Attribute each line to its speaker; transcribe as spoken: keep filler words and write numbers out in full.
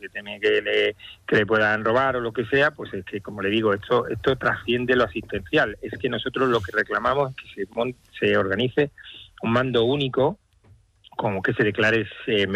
Speaker 1: porque teme que le, que le puedan robar o lo que sea, pues es que, como le digo, esto esto trasciende lo asistencial. Es que nosotros lo que reclamamos es que se, se organice un mando único, como que se declare ese